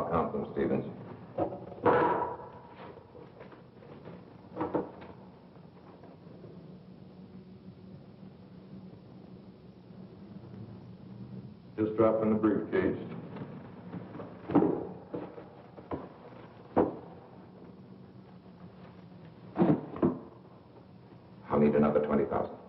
I'll count them, Stevens. Just drop in the briefcase. I'll need another 20,000.